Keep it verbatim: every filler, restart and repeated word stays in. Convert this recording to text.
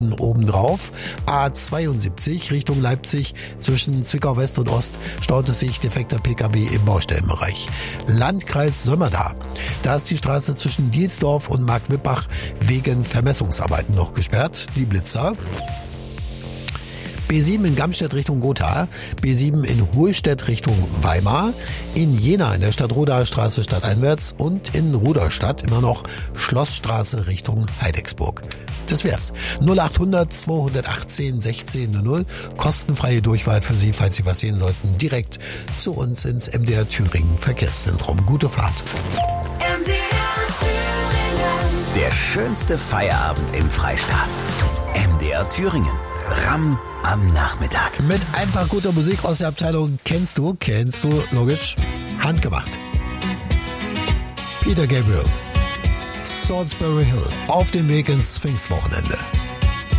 Obendrauf. A zweiundsiebzig Richtung Leipzig zwischen Zwickau West und Ost staut es sich defekter P K W im Baustellenbereich. Landkreis Sömmerda. Da ist die Straße zwischen Dielsdorf und Marktwippach wegen Vermessungsarbeiten noch gesperrt. Die Blitzer. B sieben in Gamstedt Richtung Gotha, B sieben in Hohlstedt Richtung Weimar, in Jena in der Stadt-Roda-Straße stadteinwärts und in Ruderstadt immer noch Schlossstraße Richtung Heidecksburg. Das wär's. null achthundert zweihundertachtzehn sechzehn null null, kostenfreie Durchwahl für Sie, falls Sie was sehen sollten, direkt zu uns ins M D R Thüringen Verkehrszentrum. Gute Fahrt. M D R Thüringen. Der schönste Feierabend im Freistaat. M D R Thüringen. Ram am Nachmittag. Mit einfach guter Musik aus der Abteilung Kennst du, kennst du, logisch, handgemacht. Peter Gabriel, Salisbury Hill, auf dem Weg ins Pfingstwochenende.